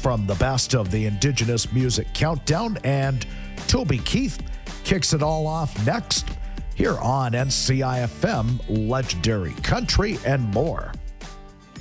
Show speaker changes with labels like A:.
A: from the best of the Indigenous Music Countdown, and Toby Keith kicks it all off next here on NCIFM, Legendary Country and More.